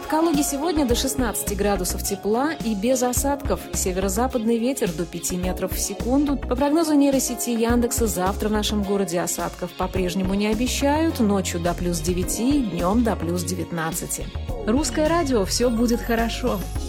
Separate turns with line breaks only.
В Калуге сегодня до 16 градусов тепла и без осадков. Северо-западный ветер до 5 метров в секунду. По прогнозу нейросети Яндекса, завтра в нашем городе осадков по-прежнему не обещают. Ночью до плюс 9, днем до плюс 19. Русское радио «Все будет хорошо».